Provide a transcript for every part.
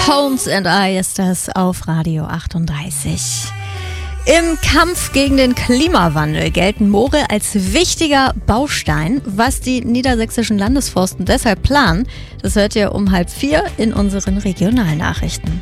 Tones and I ist das auf Radio 38. Im Kampf gegen den Klimawandel gelten Moore als wichtiger Baustein. Was die niedersächsischen Landesforsten deshalb planen, das hört ihr um 3:30 in unseren Regionalnachrichten.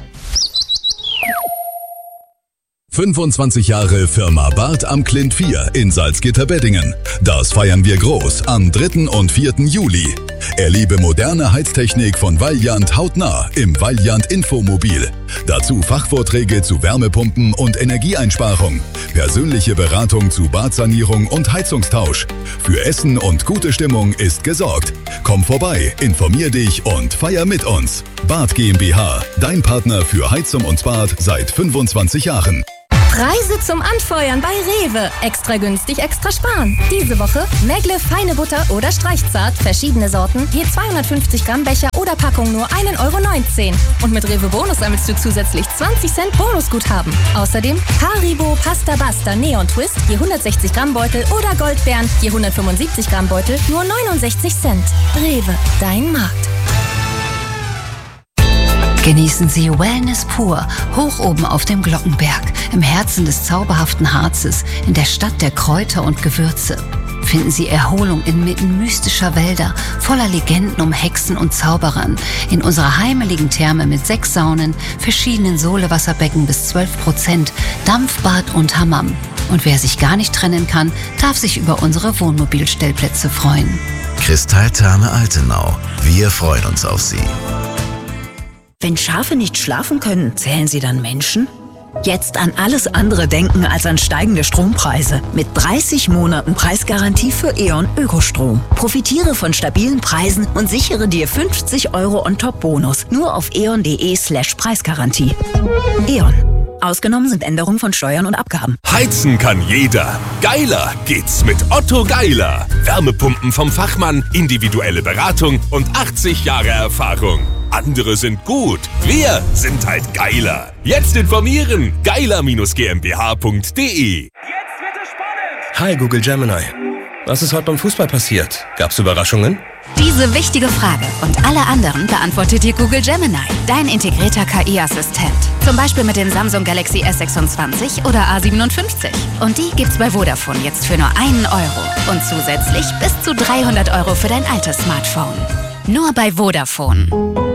25 Jahre Firma Barth am Klint 4 in Salzgitter-Beddingen. Das feiern wir groß am 3. und 4. Juli. Erlebe moderne Heiztechnik von Vaillant hautnah im Vaillant Infomobil. Dazu Fachvorträge zu Wärmepumpen und Energieeinsparung. Persönliche Beratung zu Badsanierung und Heizungstausch. Für Essen und gute Stimmung ist gesorgt. Komm vorbei, informier dich und feier mit uns. Barth GmbH, dein Partner für Heizung und Bad seit 25 Jahren. Preise zum Anfeuern bei Rewe. Extra günstig, extra sparen. Diese Woche Megle, feine Butter oder Streichzart. Verschiedene Sorten. Je 250 Gramm Becher oder Packung nur 1,19 €. Und mit Rewe Bonus sammelst du zusätzlich 20 Cent Bonusguthaben. Außerdem Haribo, Pasta Basta, Neon Twist, je 160 Gramm Beutel oder Goldbeeren, je 175 Gramm Beutel, nur 69 Cent. Rewe, dein Markt. Genießen Sie Wellness pur, hoch oben auf dem Glockenberg, im Herzen des zauberhaften Harzes, in der Stadt der Kräuter und Gewürze. Finden Sie Erholung inmitten mystischer Wälder, voller Legenden um Hexen und Zauberern, in unserer heimeligen Therme mit 6 Saunen, verschiedenen Solewasserbecken bis 12%, Dampfbad und Hammam. Und wer sich gar nicht trennen kann, darf sich über unsere Wohnmobilstellplätze freuen. Kristalltherme Altenau. Wir freuen uns auf Sie. Wenn Schafe nicht schlafen können, zählen sie dann Menschen? Jetzt an alles andere denken als an steigende Strompreise. Mit 30 Monaten Preisgarantie für E.ON Ökostrom. Profitiere von stabilen Preisen und sichere dir 50 € On-Top-Bonus. Nur auf eon.de/Preisgarantie. E.ON. Ausgenommen sind Änderungen von Steuern und Abgaben. Heizen kann jeder. Geiler geht's mit Otto Geiler. Wärmepumpen vom Fachmann, individuelle Beratung und 80 Jahre Erfahrung. Andere sind gut. Wir sind halt geiler. Jetzt informieren. geiler-gmbh.de. Jetzt wird es spannend. Hi Google Gemini. Was ist heute beim Fußball passiert? Gab's Überraschungen? Diese wichtige Frage und alle anderen beantwortet dir Google Gemini, dein integrierter KI-Assistent. Zum Beispiel mit dem Samsung Galaxy S26 oder A57. Und die gibt's bei Vodafone jetzt für nur 1 € und zusätzlich bis zu 300 € für dein altes Smartphone. Nur bei Vodafone.